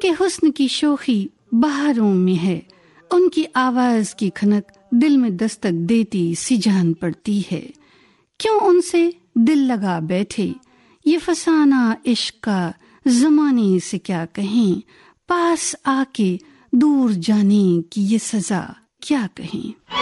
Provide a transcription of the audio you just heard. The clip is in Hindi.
उनके हुस्न की शोखी बहारों में है, उनकी आवाज की खनक दिल में दस्तक देती सी जान पड़ती है। क्यों उनसे दिल लगा बैठे, ये फसाना इश्क का जमाने से क्या कहें, पास आके दूर जाने की ये सजा क्या कहें।